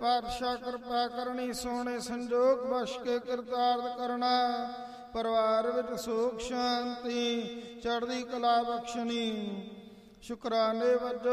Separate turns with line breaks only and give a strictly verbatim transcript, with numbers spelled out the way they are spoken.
ਪਾਤਸ਼ਾਹ ਕਿਰਪਾ ਕਰਨੀ, ਸੋਹਣੇ ਸੰਜੋਗ ਬਖਸ਼ ਕੇ ਕਿਰਤਾਰਥ ਕਰਨਾ, ਪਰਿਵਾਰ ਵਿੱਚ ਸੁਖ ਸ਼ਾਂਤੀ ਚੜ੍ਹਦੀ ਕਲਾ ਬਖਸ਼ਣੀ। ਸ਼ੁਕਰਾਨੇ ਵਜੋਂ